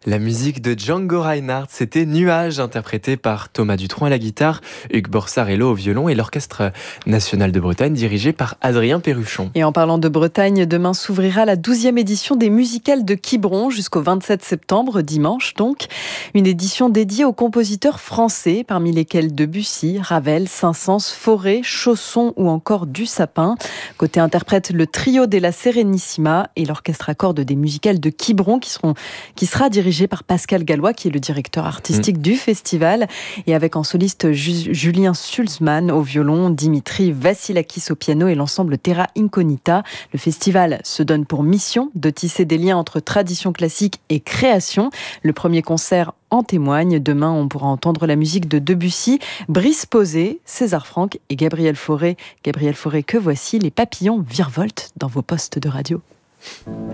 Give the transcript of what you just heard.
La musique de Django Reinhardt, c'était Nuages, interprété par Thomas Dutronc à la guitare, Hugues Borsarello au violon et l'Orchestre national de Bretagne dirigé par Adrien Perruchon. Et en parlant de Bretagne, demain s'ouvrira la 12e édition des musicales de Quiberon jusqu'au 27 septembre, dimanche donc. Une édition dédiée aux compositeurs français, parmi lesquels Debussy, Ravel, Saint-Saëns, Fauré, Chausson ou encore Dussapin. Côté interprète, le trio della Serenissima et l'orchestre à cordes des musicales de Quiberon qui sera dirigé par Pascal Gallois, qui est le directeur artistique du festival, et avec en soliste Julien Sulzmann au violon, Dimitri Vassilakis au piano et l'ensemble Terra Incognita. Le festival se donne pour mission de tisser des liens entre tradition classique et création. Le premier concert en témoigne. Demain, on pourra entendre la musique de Debussy, Brice Posay, César Franck et Gabriel Fauré. Gabriel Fauré, que voici, les papillons virevoltent dans vos postes de radio.